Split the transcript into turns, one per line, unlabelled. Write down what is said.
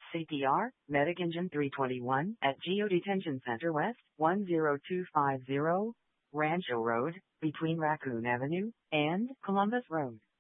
CPR, Medic Engine 321 at Geo Detention Center West, 10250, Rancho Road, between Raccoon Avenue and Columbus Road.